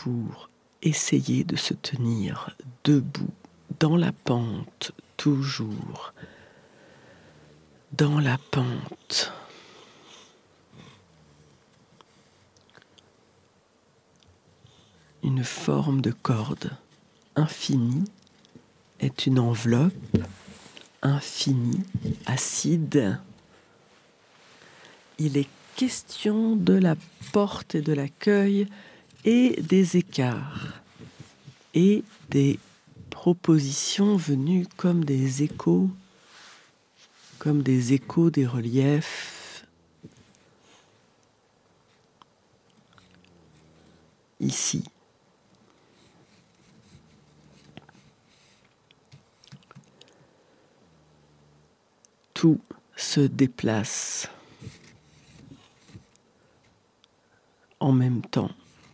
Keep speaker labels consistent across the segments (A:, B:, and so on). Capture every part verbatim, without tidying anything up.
A: pour essayer de se tenir debout dans la pente, toujours dans la pente. Une forme de corde infinie est une enveloppe infinie, acide. Il est question de la porte et de l'accueil et des écarts et des propositions venues comme des échos, comme des échos des reliefs. Ici. Tout se déplace en même temps.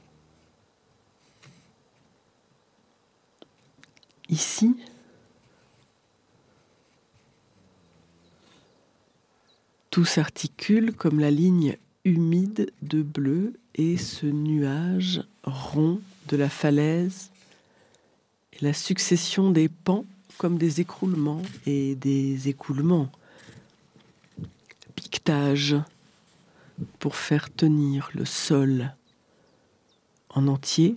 A: Ici, tout s'articule comme la ligne humide de bleu et ce nuage rond de la falaise et la succession des pans comme des écroulements et des écoulements. Piquetage pour faire tenir le sol en entier.